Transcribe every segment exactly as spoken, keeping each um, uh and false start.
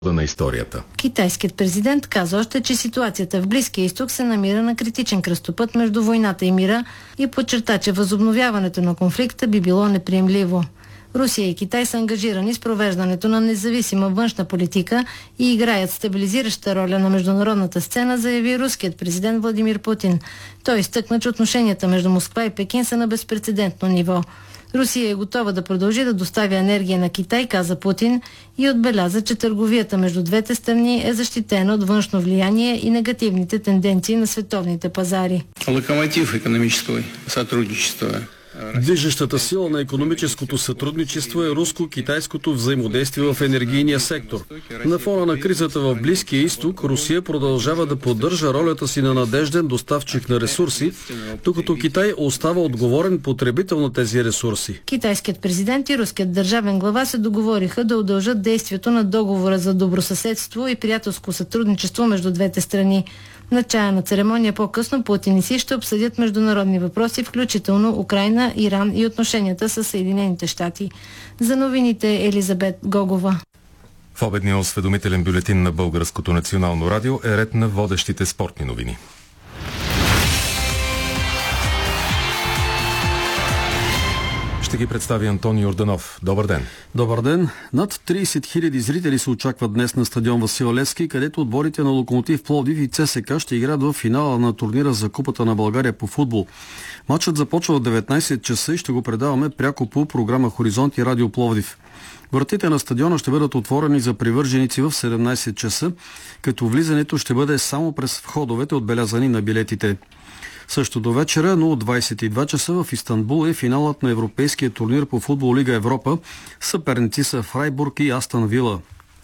на историята. Китайският президент каза още, че ситуацията в Близкия изток се намира на критичен кръстопът между войната и мира и подчерта, че възобновяването на конфликта би било неприемливо. Русия и Китай са ангажирани с провеждането на независима външна политика и играят стабилизираща роля на международната сцена, заяви руският президент Владимир Путин. Той изтъкна, че отношенията между Москва и Пекин са на безпрецедентно ниво. Русия е готова да продължи да доставя енергия на Китай, каза Путин, и отбеляза, че търговията между двете страни е защитена от външно влияние и негативните тенденции на световните пазари. Локомотив икономического сътрудничества. Движещата сила на икономическото сътрудничество е руско-китайското взаимодействие в енергийния сектор. На фона на кризата в Близкия изток, Русия продължава да поддържа ролята си на надежден доставчик на ресурси, докато Китай остава отговорен потребител на тези ресурси. Китайският президент и руският държавен глава се договориха да удължат действието на договора за добросъседство и приятелско сътрудничество между двете страни. В начая на церемония по-късно Путин и Си ще обсъдят международни въпроси, включително Украйна, Иран и отношенията с Съединените щати. За новините Елизабет Гогова. В обедния осведомителен бюлетин на Българското национално радио е ред на водещите спортни новини. Ще ги представи Антони Йорданов. Добър ден. Добър ден. Над трийсет хиляди зрители се очакват днес на стадион Васил Левски, където отборите на Локомотив Пловдив и ЦСКА ще играят в финала на турнира за Купата на България по футбол. Матчът започва в деветнайсет часа и ще го предаваме пряко по програма Хоризонт и Радио Пловдив. Вратите на стадиона ще бъдат отворени за привърженици в седемнайсет часа, като влизането ще бъде само през входовете, отбелязани на билетите. Също до вечера, но от двайсет и два часа в Истанбул е финалът на европейския турнир по футбол Лига Европа. Съперници са Фрайбург и Астън Вила.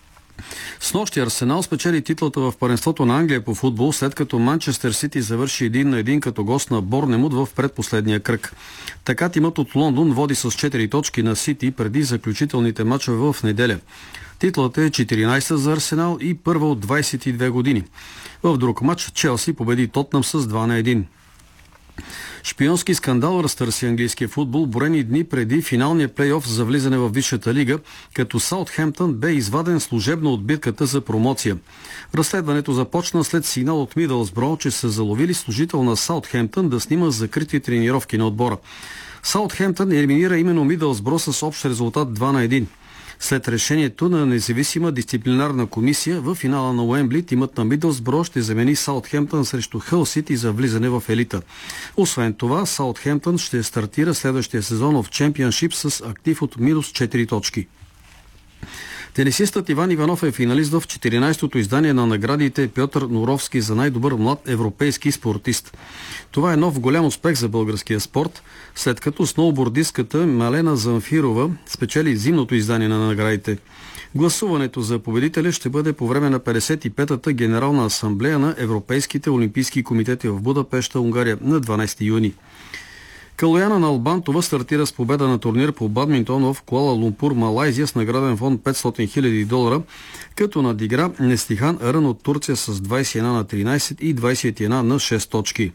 Снощи Арсенал спечели титлата в първенството на Англия по футбол, след като Манчестър Сити завърши един на един като гост на Борнемут в предпоследния кръг. Така тимът от Лондон води с четири точки на Сити преди заключителните мачове в неделя. Титлата е четиринайсета за Арсенал и първа от двайсет и две години. В друг матч Челси победи Тотнъм с два на един. Шпионски скандал разтърси английския футбол броени дни преди финалния плейоф за влизане в Висшата лига, като Саутхемптън бе изваден служебно от битката за промоция. Разследването започна след сигнал от Мидълсбро, че са заловили служител на Саутхемптън да снима закрити тренировки на отбора. Саутхемптън елиминира именно Мидълсбро с общ резултат два на един. След решението на независима дисциплинарна комисия, в финала на Уембли тимът на Мидълсбро ще замени Саутхемптън срещу Хъл Сити за влизане в елита. Освен това, Саутхемптън ще стартира следващия сезон в Чемпионшип с актив от минус четири точки. Тенисистът Иван Иванов е финалист в четиринайсетото издание на наградите Пьотър Норовски за най-добър млад европейски спортист. Това е нов голям успех за българския спорт, след като сноубордистката Малена Замфирова спечели зимното издание на наградите. Гласуването за победителя ще бъде по време на петдесет и петата Генерална асамблея на Европейските олимпийски комитети в Будапеща, Унгария на дванайсети юни. Калояна Налбантова стартира с победа на турнир по бадминтон в Куала Лумпур, Малайзия с награден фонд петстотин хиляди долара, като надигра Нестихан Арън от Турция с двайсет и едно на тринайсет и двайсет и едно на шест точки.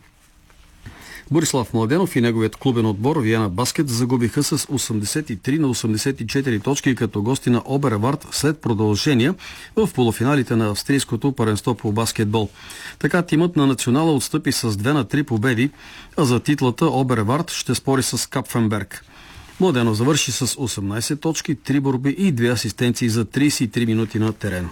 Борислав Младенов и неговият клубен отбор Виена Баскет загубиха с осемдесет и три на осемдесет и четири точки като гости на Обервард след продължения в полуфиналите на австрийското първенство по баскетбол. Така тимът на национала отстъпи с две на три победи, а за титлата Обервард ще спори с Капфенберг. Младенов завърши с осемнайсет точки, три борби и две асистенции за трийсет и три минути на терен.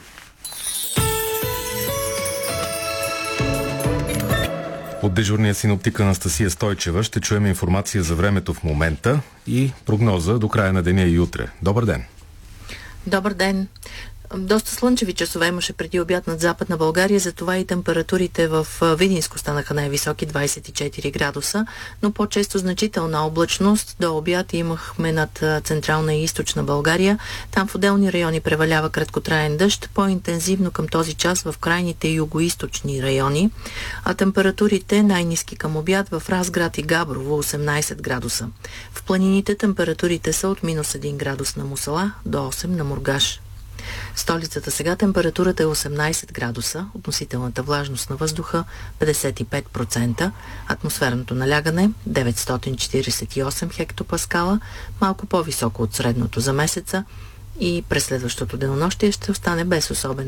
От дежурния синоптик Анастасия Стойчева ще чуем информация за времето в момента и прогноза до края на деня и утре. Добър ден! Добър ден! Доста слънчеви часове имаше преди обяд над Западна България, затова и температурите в Видинско станаха най-високи двайсет и четири градуса, но по-често значителна облачност. До обяд имахме над Централна и Източна България. Там в отделни райони превалява краткотраен дъжд, по-интензивно към този час в крайните югоизточни райони, а температурите най-ниски към обяд в Разград и Габрово осемнайсет градуса. В планините температурите са от минус един градус на Мусала до осем на Мургаш. В столицата сега температурата е осемнайсет градуса, относителната влажност на въздуха петдесет и пет процента, атмосферното налягане деветстотин четирийсет и осем хектопаскала, малко по-високо от средното за месеца, и през следващото денонощие ще остане без особен